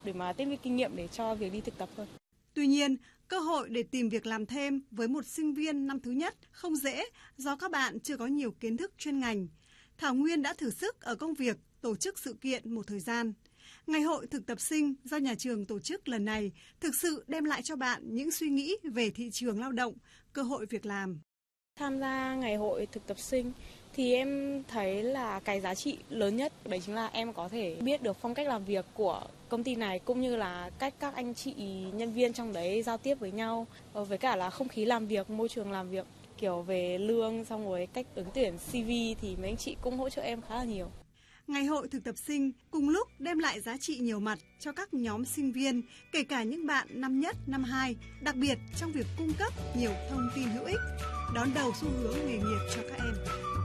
để mà tích lũy kinh nghiệm để cho việc đi thực tập hơn. Tuy nhiên, cơ hội để tìm việc làm thêm với một sinh viên năm thứ nhất không dễ do các bạn chưa có nhiều kiến thức chuyên ngành. Thảo Nguyên đã thử sức ở công việc tổ chức sự kiện một thời gian. Ngày hội thực tập sinh do nhà trường tổ chức lần này thực sự đem lại cho bạn những suy nghĩ về thị trường lao động, cơ hội việc làm. Tham gia ngày hội thực tập sinh thì em thấy là cái giá trị lớn nhất đấy chính là em có thể biết được phong cách làm việc của công ty này cũng như là cách các anh chị nhân viên trong đấy giao tiếp với nhau, với cả là không khí làm việc, môi trường làm việc, kiểu về lương xong rồi cách ứng tuyển CV thì mấy anh chị cũng hỗ trợ em khá là nhiều. Ngày hội thực tập sinh cùng lúc đem lại giá trị nhiều mặt cho các nhóm sinh viên, kể cả những bạn năm nhất, năm hai, đặc biệt trong việc cung cấp nhiều thông tin hữu ích, đón đầu xu hướng nghề nghiệp cho các em.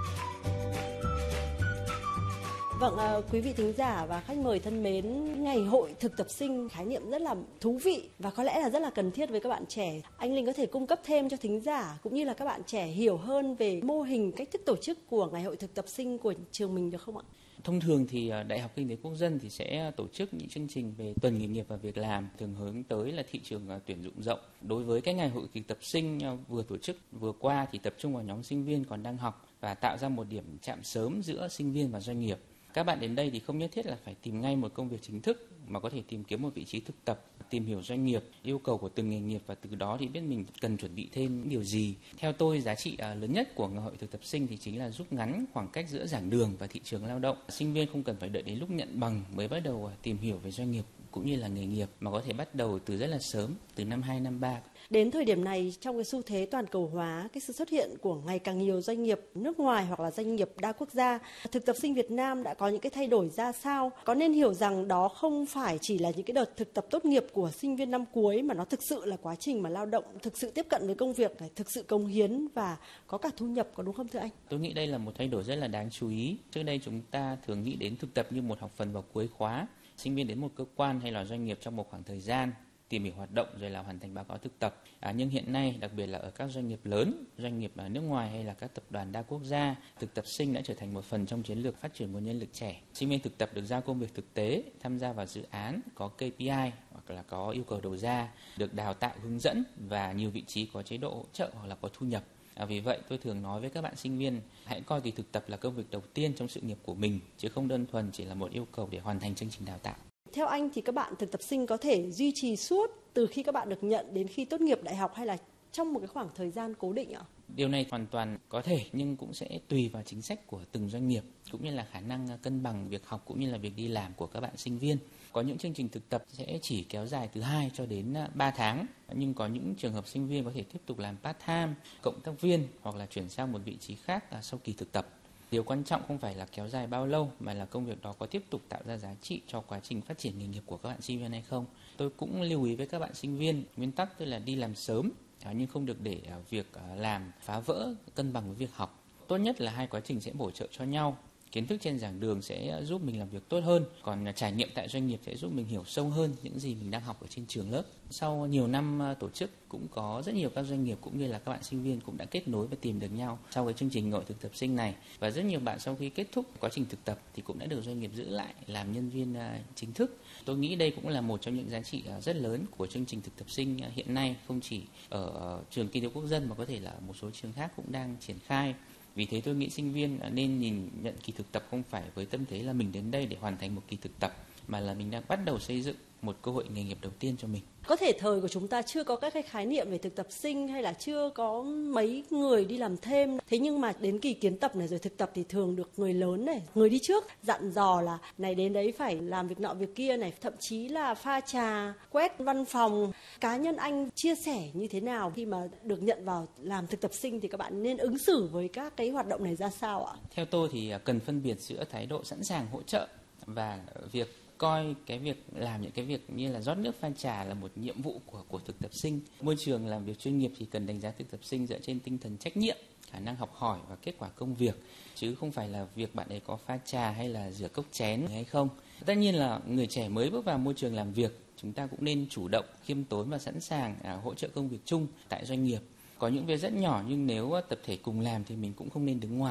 Vâng, quý vị thính giả và khách mời thân mến, ngày hội thực tập sinh khái niệm rất là thú vị và có lẽ là rất là cần thiết với các bạn trẻ. Anh Linh có thể cung cấp thêm cho thính giả cũng như là các bạn trẻ hiểu hơn về mô hình, cách thức tổ chức của ngày hội thực tập sinh của trường mình được không ạ? Thông thường thì Đại học Kinh tế Quốc dân thì sẽ tổ chức những chương trình về tuần nghề nghiệp và việc làm, thường hướng tới là thị trường tuyển dụng rộng. Đối với cái ngày hội thực tập sinh vừa tổ chức vừa qua thì tập trung vào nhóm sinh viên còn đang học và tạo ra một điểm chạm sớm giữa sinh viên và doanh nghiệp. Các bạn đến đây thì không nhất thiết là phải tìm ngay một công việc chính thức mà có thể tìm kiếm một vị trí thực tập, tìm hiểu doanh nghiệp, yêu cầu của từng nghề nghiệp và từ đó thì biết mình cần chuẩn bị thêm những điều gì. Theo tôi, giá trị lớn nhất của ngày hội thực tập sinh thì chính là rút ngắn khoảng cách giữa giảng đường và thị trường lao động. Sinh viên không cần phải đợi đến lúc nhận bằng mới bắt đầu tìm hiểu về doanh nghiệp cũng như là nghề nghiệp mà có thể bắt đầu từ rất là sớm, từ năm 2, năm 3. Đến thời điểm này, trong cái xu thế toàn cầu hóa, cái sự xuất hiện của ngày càng nhiều doanh nghiệp nước ngoài hoặc là doanh nghiệp đa quốc gia, thực tập sinh Việt Nam đã có những cái thay đổi ra sao? Có nên hiểu rằng đó không phải chỉ là những cái đợt thực tập tốt nghiệp của sinh viên năm cuối mà nó thực sự là quá trình mà lao động, thực sự tiếp cận với công việc này, thực sự cống hiến và có cả thu nhập, có đúng không thưa anh? Tôi nghĩ đây là một thay đổi rất là đáng chú ý. Trước đây chúng ta thường nghĩ đến thực tập như một học phần vào cuối khóa. Sinh viên đến một cơ quan hay là doanh nghiệp trong một khoảng thời gian, tìm hiểu hoạt động rồi là hoàn thành báo cáo thực tập. Nhưng hiện nay, đặc biệt là ở các doanh nghiệp lớn, doanh nghiệp nước ngoài hay là các tập đoàn đa quốc gia, thực tập sinh đã trở thành một phần trong chiến lược phát triển nguồn nhân lực trẻ. Sinh viên thực tập được giao công việc thực tế, tham gia vào dự án, có KPI hoặc là có yêu cầu đầu ra, được đào tạo hướng dẫn và nhiều vị trí có chế độ hỗ trợ hoặc là có thu nhập. Vì vậy tôi thường nói với các bạn sinh viên hãy coi kỳ thực tập là công việc đầu tiên trong sự nghiệp của mình chứ không đơn thuần chỉ là một yêu cầu để hoàn thành chương trình đào tạo. Theo anh thì các bạn thực tập sinh có thể duy trì suốt từ khi các bạn được nhận đến khi tốt nghiệp đại học hay là trong một cái khoảng thời gian cố định ạ? Điều này hoàn toàn có thể nhưng cũng sẽ tùy vào chính sách của từng doanh nghiệp cũng như là khả năng cân bằng việc học cũng như là việc đi làm của các bạn sinh viên. Có những chương trình thực tập sẽ chỉ kéo dài từ 2 cho đến 3 tháng, nhưng có những trường hợp sinh viên có thể tiếp tục làm part-time, cộng tác viên hoặc là chuyển sang một vị trí khác sau kỳ thực tập. Điều quan trọng không phải là kéo dài bao lâu mà là công việc đó có tiếp tục tạo ra giá trị cho quá trình phát triển nghề nghiệp của các bạn sinh viên hay không. Tôi cũng lưu ý với các bạn sinh viên, nguyên tắc tức là đi làm sớm nhưng không được để việc làm phá vỡ cân bằng với việc học. Tốt nhất là hai quá trình sẽ bổ trợ cho nhau. Kiến thức trên giảng đường sẽ giúp mình làm việc tốt hơn, còn trải nghiệm tại doanh nghiệp sẽ giúp mình hiểu sâu hơn những gì mình đang học ở trên trường lớp. Sau nhiều năm tổ chức cũng có rất nhiều các doanh nghiệp cũng như là các bạn sinh viên cũng đã kết nối và tìm được nhau sau cái chương trình ngày hội thực tập sinh này. Và rất nhiều bạn sau khi kết thúc quá trình thực tập thì cũng đã được doanh nghiệp giữ lại làm nhân viên chính thức. Tôi nghĩ đây cũng là một trong những giá trị rất lớn của chương trình thực tập sinh hiện nay, không chỉ ở trường Kinh tế Quốc dân mà có thể là một số trường khác cũng đang triển khai. Vì thế tôi nghĩ sinh viên nên nhìn nhận kỳ thực tập không phải với tâm thế là mình đến đây để hoàn thành một kỳ thực tập, mà là mình đang bắt đầu xây dựng một cơ hội nghề nghiệp đầu tiên cho mình. Có thể thời của chúng ta chưa có các cái khái niệm về thực tập sinh hay là chưa có mấy người đi làm thêm. Thế nhưng mà đến kỳ kiến tập này rồi thực tập thì thường được người lớn này, người đi trước dặn dò là này đến đấy phải làm việc nọ việc kia này, thậm chí là pha trà, quét văn phòng. Cá nhân anh chia sẻ như thế nào khi mà được nhận vào làm thực tập sinh thì các bạn nên ứng xử với các cái hoạt động này ra sao ạ? Theo tôi thì cần phân biệt giữa thái độ sẵn sàng hỗ trợ và việc coi cái việc làm những cái việc như là rót nước pha trà là một nhiệm vụ của thực tập sinh. Môi trường làm việc chuyên nghiệp thì cần đánh giá thực tập sinh dựa trên tinh thần trách nhiệm, khả năng học hỏi và kết quả công việc, chứ không phải là việc bạn ấy có pha trà hay là rửa cốc chén hay không. Tất nhiên là người trẻ mới bước vào môi trường làm việc, chúng ta cũng nên chủ động, khiêm tốn và sẵn sàng hỗ trợ công việc chung tại doanh nghiệp. Có những việc rất nhỏ nhưng nếu tập thể cùng làm thì mình cũng không nên đứng ngoài.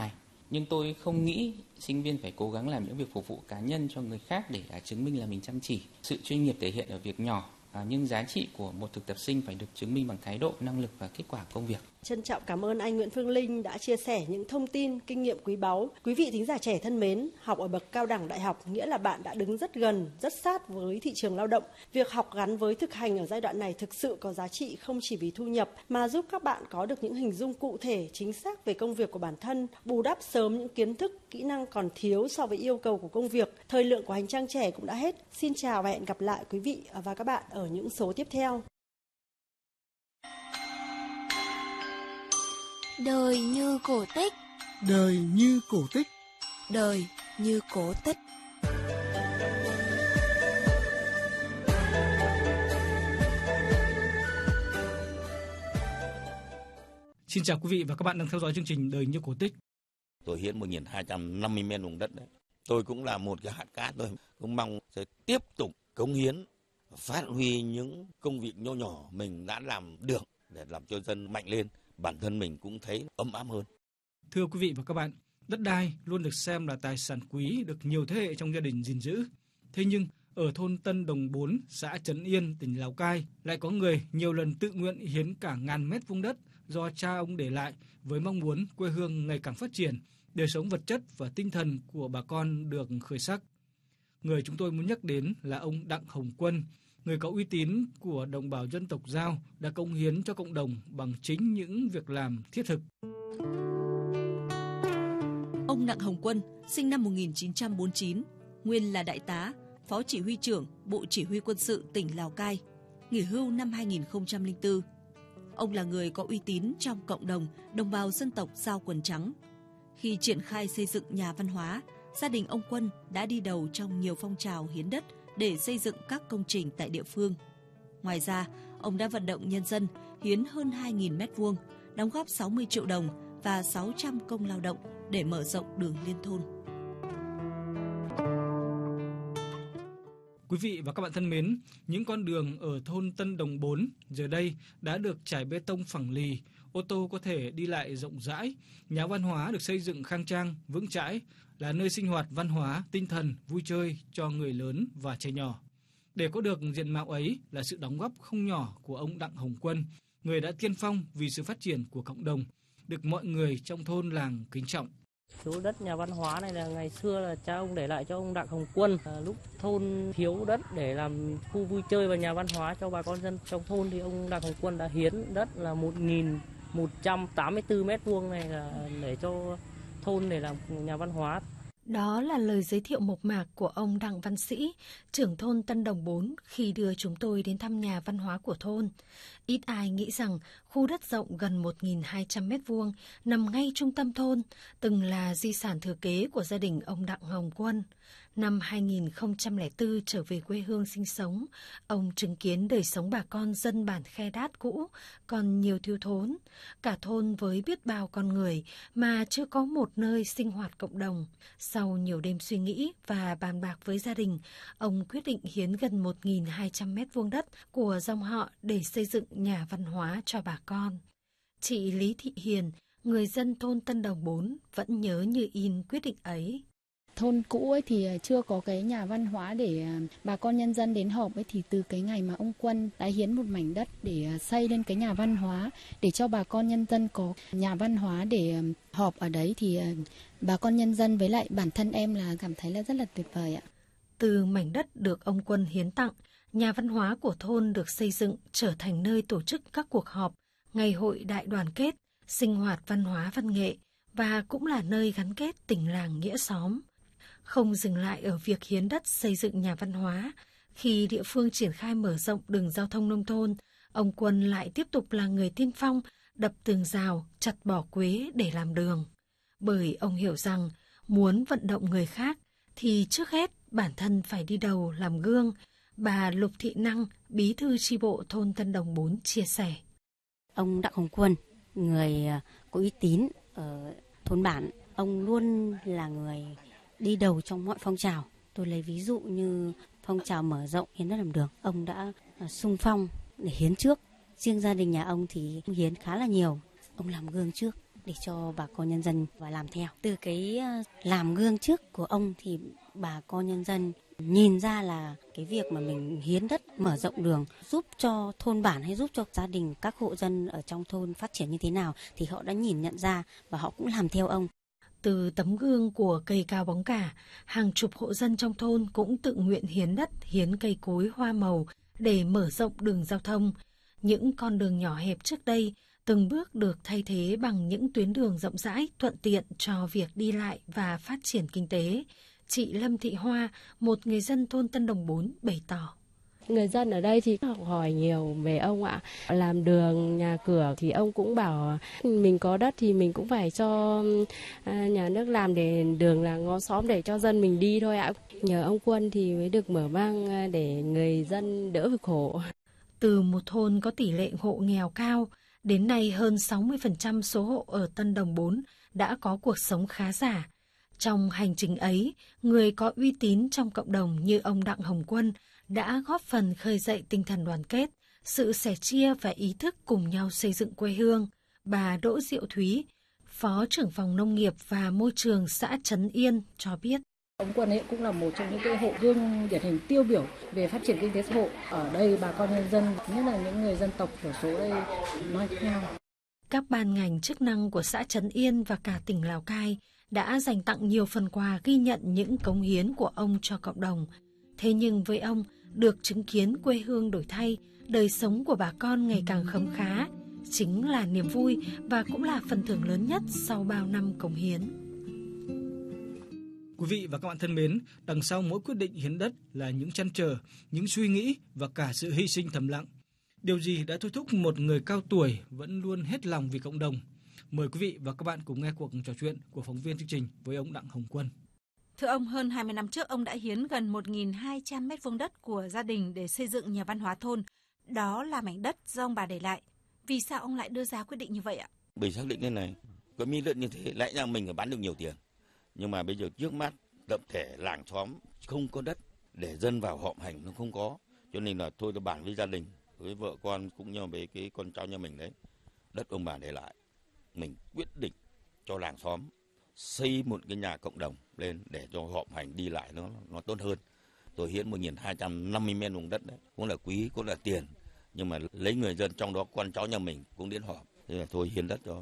Nhưng tôi không nghĩ sinh viên phải cố gắng làm những việc phục vụ cá nhân cho người khác để chứng minh là mình chăm chỉ. Sự chuyên nghiệp thể hiện ở việc nhỏ, nhưng giá trị của một thực tập sinh phải được chứng minh bằng thái độ, năng lực và kết quả công việc. Trân trọng cảm ơn anh Nguyễn Phương Linh đã chia sẻ những thông tin, kinh nghiệm quý báu. Quý vị thính giả trẻ thân mến, học ở bậc cao đẳng đại học nghĩa là bạn đã đứng rất gần, rất sát với thị trường lao động. Việc học gắn với thực hành ở giai đoạn này thực sự có giá trị không chỉ vì thu nhập mà giúp các bạn có được những hình dung cụ thể, chính xác về công việc của bản thân, bù đắp sớm những kiến thức, kỹ năng còn thiếu so với yêu cầu của công việc. Thời lượng của Hành trang trẻ cũng đã hết. Xin chào và hẹn gặp lại quý vị và các bạn ở những số tiếp theo. Đời như cổ tích. Đời như cổ tích. Đời như cổ tích. Xin chào quý vị và các bạn đang theo dõi chương trình Đời như cổ tích. Tôi hiến 1.250 mét vùng đất đấy. Tôi cũng là một cái hạt cát thôi. Cũng mong sẽ tiếp tục cống hiến, phát huy những công việc nho nhỏ mình đã làm được để làm cho dân mạnh lên. Bản thân mình cũng thấy ấm áp hơn. Thưa quý vị và các bạn, đất đai luôn được xem là tài sản quý được nhiều thế hệ trong gia đình gìn giữ. Thế nhưng, ở thôn Tân Đồng 4, xã Trấn Yên, tỉnh Lào Cai, lại có người nhiều lần tự nguyện hiến cả ngàn mét vuông đất do cha ông để lại với mong muốn quê hương ngày càng phát triển, đời sống vật chất và tinh thần của bà con được khởi sắc. Người chúng tôi muốn nhắc đến là ông Đặng Hồng Quân, người có uy tín của đồng bào dân tộc Dao đã cống hiến cho cộng đồng bằng chính những việc làm thiết thực. Ông Đặng Hồng Quân, sinh năm 1949, nguyên là đại tá, phó chỉ huy trưởng Bộ Chỉ huy Quân sự tỉnh Lào Cai, nghỉ hưu năm 2004. Ông là người có uy tín trong cộng đồng đồng bào dân tộc Dao quần trắng. Khi triển khai xây dựng nhà văn hóa, gia đình ông Quân đã đi đầu trong nhiều phong trào hiến đất để xây dựng các công trình tại địa phương. Ngoài ra, ông đã vận động nhân dân hiến hơn 2.000 mét vuông, đóng góp 60 triệu đồng và 600 công lao động để mở rộng đường liên thôn. Quý vị và các bạn thân mến, những con đường ở thôn Tân Đồng 4 giờ đây đã được trải bê tông phẳng lì, ô tô có thể đi lại rộng rãi, nhà văn hóa được xây dựng khang trang, vững chãi, là nơi sinh hoạt văn hóa, tinh thần, vui chơi cho người lớn và trẻ nhỏ. Để có được diện mạo ấy là sự đóng góp không nhỏ của ông Đặng Hồng Quân, người đã tiên phong vì sự phát triển của cộng đồng, được mọi người trong thôn làng kính trọng. Số đất nhà văn hóa này là ngày xưa là cha ông để lại cho ông Đặng Hồng Quân. Lúc thôn thiếu đất để làm khu vui chơi và nhà văn hóa cho bà con dân trong thôn thì ông Đặng Hồng Quân đã hiến đất là 1.184 mét vuông này là để cho thôn để làm nhà văn hóa. Đó là lời giới thiệu mộc mạc của ông Đặng Văn Sĩ, trưởng thôn Tân Đồng 4 khi đưa chúng tôi đến thăm nhà văn hóa của thôn. Ít ai nghĩ rằng khu đất rộng gần 1.200 m2 nằm ngay trung tâm thôn, từng là di sản thừa kế của gia đình ông Đặng Hồng Quân. Năm 2004 trở về quê hương sinh sống, ông chứng kiến đời sống bà con dân bản Khe Đát cũ còn nhiều thiếu thốn. Cả thôn với biết bao con người mà chưa có một nơi sinh hoạt cộng đồng. Sau nhiều đêm suy nghĩ và bàn bạc với gia đình, ông quyết định hiến gần 1.200 m2 đất của dòng họ để xây dựng nhà văn hóa cho bà con. Chị Lý Thị Hiền, người dân thôn Tân Đồng 4 vẫn nhớ như in quyết định ấy. Thôn cũ ấy thì chưa có cái nhà văn hóa để bà con nhân dân đến họp ấy, thì từ cái ngày mà ông Quân đã hiến một mảnh đất để xây lên cái nhà văn hóa để cho bà con nhân dân có nhà văn hóa để họp ở đấy thì bà con nhân dân với lại bản thân em là cảm thấy là rất là tuyệt vời ạ. Từ mảnh đất được ông Quân hiến tặng, nhà văn hóa của thôn được xây dựng trở thành nơi tổ chức các cuộc họp, ngày hội đại đoàn kết, sinh hoạt văn hóa văn nghệ và cũng là nơi gắn kết tình làng nghĩa xóm. Không dừng lại ở việc hiến đất xây dựng nhà văn hóa, khi địa phương triển khai mở rộng đường giao thông nông thôn, ông Quân lại tiếp tục là người tiên phong đập tường rào, chặt bỏ quế để làm đường. Bởi ông hiểu rằng muốn vận động người khác thì trước hết bản thân phải đi đầu làm gương, bà Lục Thị Năng, bí thư chi bộ thôn Tân Đồng 4 chia sẻ. Ông Đặng Hồng Quân, người có uy tín ở thôn bản, ông luôn là người đi đầu trong mọi phong trào. Tôi lấy ví dụ như phong trào mở rộng hiến đất làm đường, ông đã xung phong để hiến trước. Riêng gia đình nhà ông thì hiến khá là nhiều, ông làm gương trước. để cho bà con nhân dân và làm theo. Từ cái làm gương trước của ông thì bà con nhân dân nhìn ra là cái việc mà mình hiến đất mở rộng đường giúp cho thôn bản hay giúp cho gia đình các hộ dân ở trong thôn phát triển như thế nào thì họ đã nhìn nhận ra và họ cũng làm theo ông. Từ tấm gương của cây cao bóng cả, hàng chục hộ dân trong thôn cũng tự nguyện hiến đất, hiến cây cối hoa màu để mở rộng đường giao thông. Những con đường nhỏ hẹp trước đây từng bước được thay thế bằng những tuyến đường rộng rãi thuận tiện cho việc đi lại và phát triển kinh tế. Chị Lâm Thị Hoa, một người dân thôn Tân Đồng 4 bày tỏ. Người dân ở đây thì học hỏi nhiều về ông ạ. Làm đường, nhà cửa thì ông cũng bảo mình có đất thì mình cũng phải cho nhà nước làm để đường là ngõ xóm để cho dân mình đi thôi ạ. Nhờ ông Quân thì mới được mở mang để người dân đỡ vực khổ. Từ một thôn có tỷ lệ hộ nghèo cao, đến nay hơn 60% số hộ ở Tân Đồng 4 đã có cuộc sống khá giả. Trong hành trình ấy, người có uy tín trong cộng đồng như ông Đặng Hồng Quân đã góp phần khơi dậy tinh thần đoàn kết, sự sẻ chia và ý thức cùng nhau xây dựng quê hương. Bà Đỗ Diệu Thúy, Phó trưởng phòng Nông nghiệp và Môi trường xã Trấn Yên cho biết. Ông Quân ấy cũng là một trong những cái hộ gương điển hình tiêu biểu về phát triển kinh tế xã hội. Ở đây bà con nhân dân, nhất là những người dân tộc thiểu số đây nói theo. Các ban ngành chức năng của xã Trấn Yên và cả tỉnh Lào Cai đã dành tặng nhiều phần quà ghi nhận những cống hiến của ông cho cộng đồng. Thế nhưng với ông, được chứng kiến quê hương đổi thay, đời sống của bà con ngày càng khấm khá, chính là niềm vui và cũng là phần thưởng lớn nhất sau bao năm cống hiến. Quý vị và các bạn thân mến, đằng sau mỗi quyết định hiến đất là những trăn trở, những suy nghĩ và cả sự hy sinh thầm lặng. Điều gì đã thôi thúc một người cao tuổi vẫn luôn hết lòng vì cộng đồng? Mời quý vị và các bạn cùng nghe cuộc trò chuyện của phóng viên chương trình với ông Đặng Hồng Quân. Thưa ông, hơn 20 năm trước ông đã hiến gần 1.200 m2 đất của gia đình để xây dựng nhà văn hóa thôn. Đó là mảnh đất do ông bà để lại. Vì sao ông lại đưa ra quyết định như vậy ạ? Bởi xác định thế này, có mỹ đất như thế, lẽ ra mình phải bán được nhiều tiền. Nhưng mà bây giờ trước mắt tập thể làng xóm không có đất để dân vào họp hành, nó không có. Cho nên là thôi tôi bàn với gia đình, với vợ con cũng như với cái con cháu nhà mình đấy. Đất ông bà để lại, mình quyết định cho làng xóm xây một cái nhà cộng đồng lên để cho họp hành đi lại nó tốt hơn. Tôi hiến 1.250 mét vuông đất đấy, cũng là quý, cũng là tiền. Nhưng mà lấy người dân trong đó con cháu nhà mình cũng đến họp, thế là tôi hiến đất cho.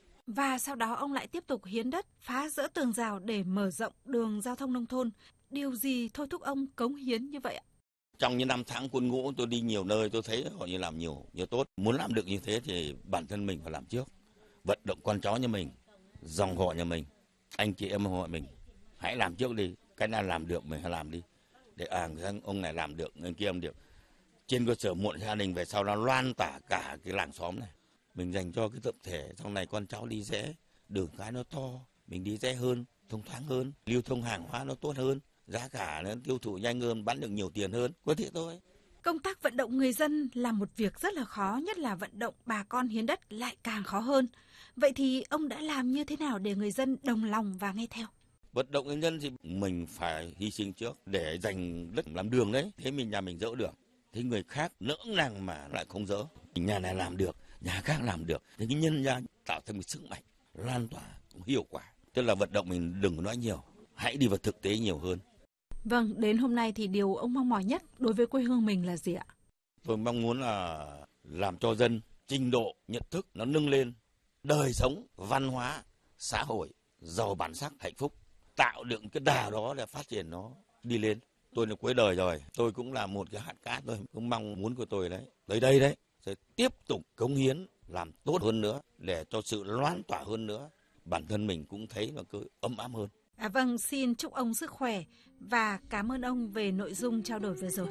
Và sau đó ông lại tiếp tục hiến đất, phá dỡ tường rào để mở rộng đường giao thông nông thôn. Điều gì thôi thúc ông cống hiến như vậy ạ? Trong những năm tháng quân ngũ tôi đi nhiều nơi, tôi thấy họ như làm nhiều tốt. Muốn làm được như thế thì bản thân mình phải làm trước. Vận động con cháu nhà mình, dòng họ nhà mình, anh chị em họ mình. Hãy làm trước đi, cái nào làm được mình hãy làm đi. Để ông này làm được, người kia làm được. Trên cơ sở một gia đình về sau nó loan tỏa cả cái làng xóm này. Mình dành cho cái tập thể, sau này con cháu đi dễ, đường cái nó to, mình đi dễ hơn, thông thoáng hơn, lưu thông hàng hóa nó tốt hơn, giá cả nó tiêu thụ nhanh hơn, bán được nhiều tiền hơn, có thế thôi. Công tác vận động người dân là một việc rất là khó, nhất là vận động bà con hiến đất lại càng khó hơn. Vậy thì ông đã làm như thế nào để người dân đồng lòng và nghe theo? Vận động nhân dân thì mình phải hy sinh trước để dành đất làm đường đấy, thế nhà mình dỡ được. Thế người khác nỡ năng mà lại không dỡ. Nhà này làm được, nhà khác làm được. Thế cái nhân ra tạo thành một sức mạnh, lan tỏa, cũng hiệu quả. Tức là vận động mình đừng nói nhiều, hãy đi vào thực tế nhiều hơn. Vâng, đến hôm nay thì điều ông mong mỏi nhất đối với quê hương mình là gì ạ? Tôi mong muốn là làm cho dân trình độ nhận thức nó nâng lên, đời sống, văn hóa, xã hội, giàu bản sắc, hạnh phúc. Tạo được cái đà đó để phát triển nó đi lên. Tôi là cuối đời rồi, tôi cũng là một cái hạt cát thôi. Cũng mong muốn của tôi đấy, tới đây đấy, sẽ tiếp tục cống hiến, làm tốt hơn nữa để cho sự loan tỏa hơn nữa. Bản thân mình cũng thấy nó cứ ấm áp hơn. Vâng, xin chúc ông sức khỏe và cảm ơn ông về nội dung trao đổi vừa rồi.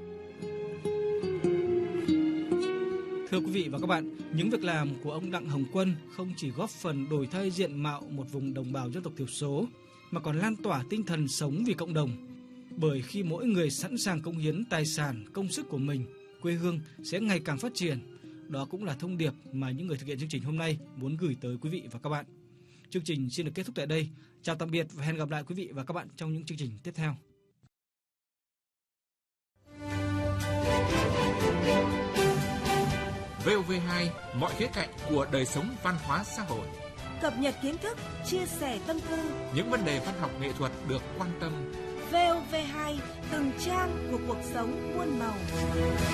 Thưa quý vị và các bạn, những việc làm của ông Đặng Hồng Quân không chỉ góp phần đổi thay diện mạo một vùng đồng bào dân tộc thiểu số, mà còn lan tỏa tinh thần sống vì cộng đồng. Bởi khi mỗi người sẵn sàng cống hiến tài sản, công sức của mình, quê hương sẽ ngày càng phát triển. Đó cũng là thông điệp mà những người thực hiện chương trình hôm nay muốn gửi tới quý vị và các bạn. Chương trình xin được kết thúc tại đây. Chào tạm biệt và hẹn gặp lại quý vị và các bạn trong những chương trình tiếp theo. VOV2, mọi khía cạnh của đời sống văn hóa xã hội. cập nhật kiến thức, chia sẻ tâm tư. Những vấn đề văn học nghệ thuật được quan tâm. VOV2, từng trang của cuộc sống muôn màu.